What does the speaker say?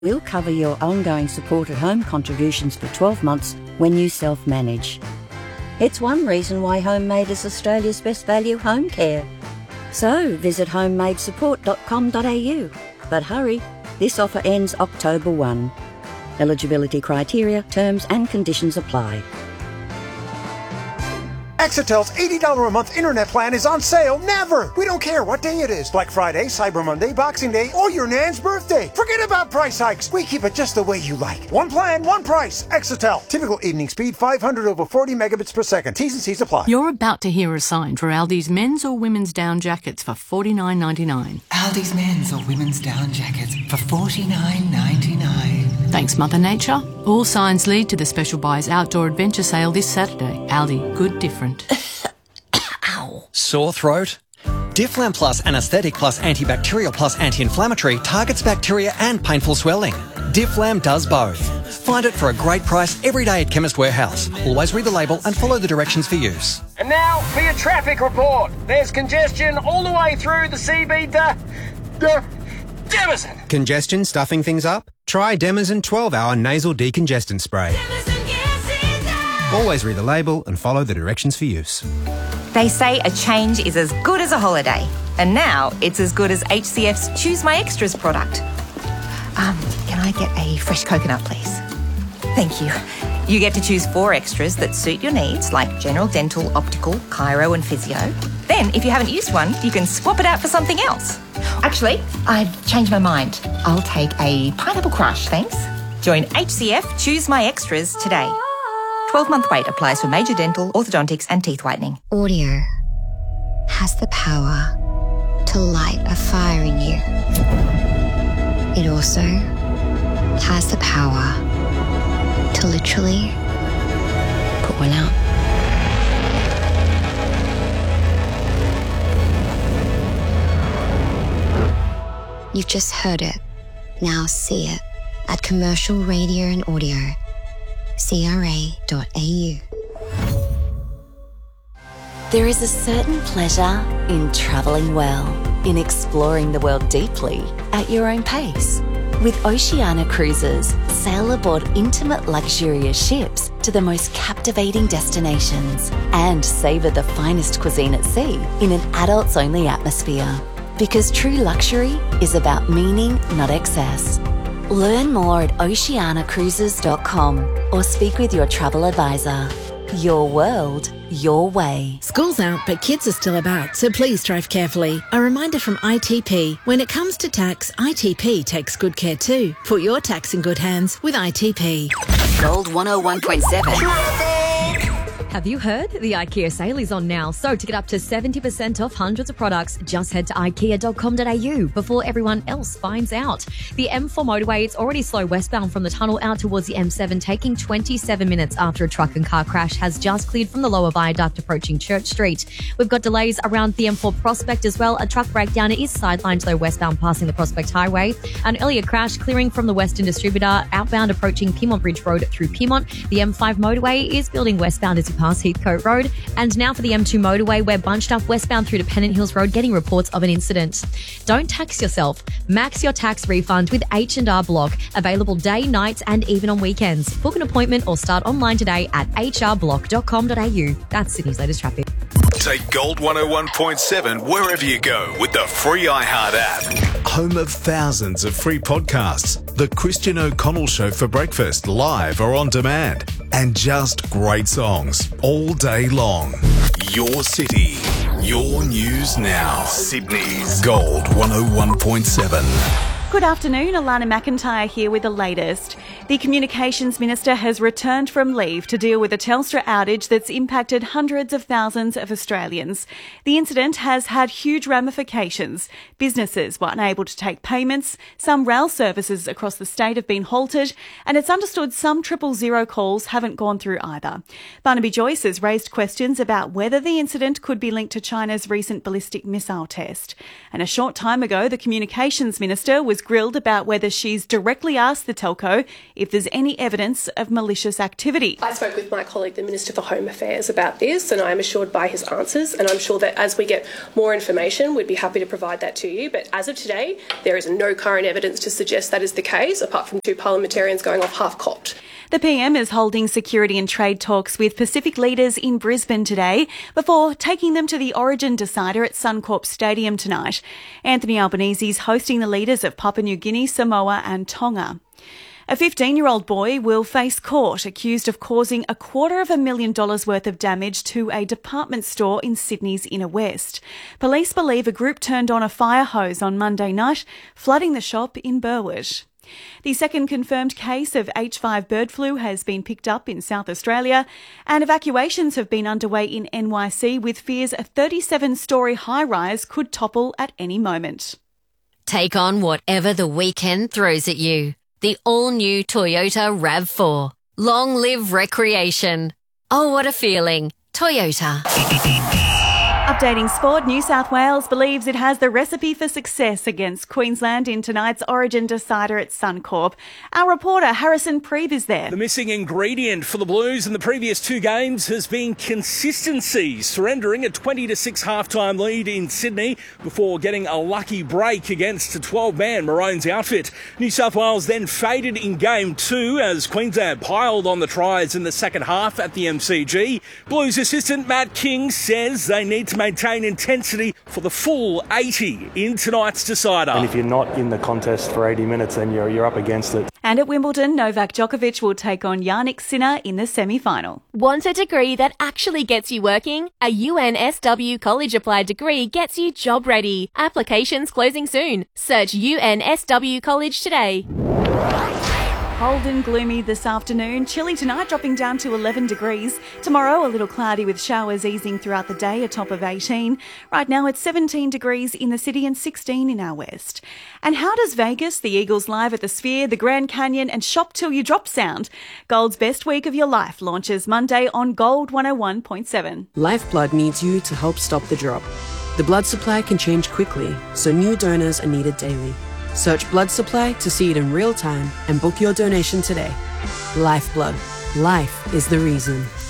We'll cover your ongoing supported home contributions for 12 months when you self-manage. It's one reason why Homemade is Australia's best value home care. So visit homemadesupport.com.au. But hurry, this offer ends October 1. Eligibility criteria, terms and conditions apply. Exitel's $80 a month internet plan is on sale never. We don't care what day it is. Black Friday, Cyber Monday, Boxing Day, or your nan's birthday. Forget about price hikes. We keep it just the way you like. One plan, one price. Exitel. Typical evening speed 500 over 40 megabits per second. T's and C's apply. You're about to hear a sign for Aldi's men's or women's down jackets for $49.99. Aldi's men's or women's down jackets for $49.99. Thanks, Mother Nature. All signs lead to the Special Buys Outdoor Adventure Sale this Saturday. Aldi, good different. Ow. Sore throat? Difflam Plus Anaesthetic Plus Antibacterial Plus Anti-Inflammatory targets bacteria and painful swelling. Difflam does both. Find it for a great price every day at Chemist Warehouse. Always read the label and follow the directions for use. And now for your traffic report. There's congestion all the way through the CB Demison. Congestion stuffing things up? Try Demison 12-hour nasal decongestant spray. Always read the label and follow the directions for use. They say a change is as good as a holiday. And now it's as good as HCF's Choose My Extras product. Can I get a fresh coconut, please? Thank you. You get to choose 4 extras that suit your needs, like general dental, optical, chiro and physio. Then, if you haven't used one, you can swap it out for something else. Actually, I've changed my mind. I'll take a pineapple crush, thanks. Join HCF Choose My Extras today. 12-month wait applies for major dental, orthodontics and teeth whitening. Audio has the power to light a fire in you. It also has the power to literally put one out. You've just heard it. Now see it at Commercial Radio and Audio. CRA.au. There is a certain pleasure in travelling well, in exploring the world deeply at your own pace. With Oceania Cruises, sail aboard intimate luxurious ships to the most captivating destinations and savour the finest cuisine at sea in an adults-only atmosphere. Because true luxury is about meaning, not excess. Learn more at oceanacruises.com or speak with your travel advisor. Your world, your way. School's out, but kids are still about, so please drive carefully. A reminder from ITP. When it comes to tax, ITP takes good care too. Put your tax in good hands with ITP. Gold 101.7. Have you heard? The IKEA sale is on now. So to get up to 70% off hundreds of products, just head to ikea.com.au before everyone else finds out. The M4 motorway, it's already slow westbound from the tunnel out towards the M7, taking 27 minutes after a truck and car crash has just cleared from the lower viaduct approaching Church Street. We've got delays around the M4 Prospect as well. A truck breakdown is sidelined though westbound passing the Prospect Highway. An earlier crash clearing from the Western Distributor outbound approaching Piedmont Bridge Road through Piedmont. The M5 motorway is building westbound as you pass Heathcote Road. And now for the M2 motorway, we're bunched up westbound through to Pennant Hills Road, getting reports of an incident. Don't tax yourself. Max your tax refund with H&R Block. Available day, nights and even on weekends. Book an appointment or start online today at hrblock.com.au. That's Sydney's latest traffic. Take Gold 101.7 wherever you go with the free iHeart app. Home of thousands of free podcasts. The Christian O'Connell Show for breakfast, live or on demand. And just great songs all day long. Your city, your news now. Sydney's Gold 101.7. Good afternoon, Alana McIntyre here with the latest. The Communications Minister has returned from leave to deal with a Telstra outage that's impacted hundreds of thousands of Australians. The incident has had huge ramifications. Businesses were unable to take payments, some rail services across the state have been halted, and it's understood some 000 calls haven't gone through either. Barnaby Joyce has raised questions about whether the incident could be linked to China's recent ballistic missile test. And a short time ago, the Communications Minister was was grilled about whether she's directly asked the telco if there's any evidence of malicious activity. I spoke with my colleague, the Minister for Home Affairs, about this, and I am assured by his answers, and I'm sure that as we get more information, we'd be happy to provide that to you. But as of today, there is no current evidence to suggest that is the case, apart from 2 parliamentarians going off half-cocked. The PM is holding security and trade talks with Pacific leaders in Brisbane today before taking them to the Origin decider at Suncorp Stadium tonight. Anthony Albanese is hosting the leaders of Papua New Guinea, Samoa and Tonga. A 15-year-old boy will face court accused of causing $250,000 worth of damage to a department store in Sydney's inner west. Police believe a group turned on a fire hose on Monday night, flooding the shop in Burwood. The second confirmed case of H5 bird flu has been picked up in South Australia, and evacuations have been underway in NYC with fears a 37-storey high-rise could topple at any moment. Take on whatever the weekend throws at you. The all-new Toyota RAV4. Long live recreation. Oh, what a feeling. Toyota. Updating sport, New South Wales believes it has the recipe for success against Queensland in tonight's Origin decider at Suncorp. Our reporter Harrison Preeve is there. The missing ingredient for the Blues in the previous 2 games has been consistency, surrendering a 20-6 halftime lead in Sydney before getting a lucky break against a 12-man Maroons outfit. New South Wales then faded in game 2 as Queensland piled on the tries in the second half at the MCG. Blues assistant Matt King says they need to maintain intensity for the full 80 in tonight's decider. And if you're not in the contest for 80 minutes, then you're up against it. And at Wimbledon, Novak Djokovic will take on Jannik Sinner in the semi-final. Want a degree that actually gets you working? A UNSW college applied degree gets you job ready. Applications closing soon. Search UNSW College today. Cold and gloomy this afternoon. Chilly tonight, dropping down to 11 degrees. Tomorrow, a little cloudy with showers easing throughout the day, a top of 18. Right now, it's 17 degrees in the city and 16 in our west. And how does Vegas, the Eagles Live at the Sphere, the Grand Canyon and Shop Till You Drop sound? Gold's Best Week of Your Life launches Monday on Gold 101.7. Lifeblood needs you to help stop the drop. The blood supply can change quickly, so new donors are needed daily. Search blood supply to see it in real time and book your donation today. Lifeblood. Life is the reason.